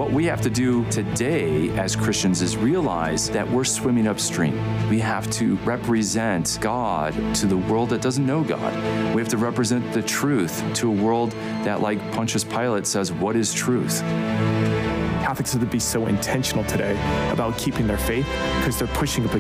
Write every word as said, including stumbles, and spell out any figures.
what we have to do today as Christians is realize that we're swimming upstream. We have to represent God to the world that doesn't know God. We have to represent the truth to a world that, like Pontius Pilate says, what is truth? Catholics have to be so intentional today about keeping their faith because they're pushing up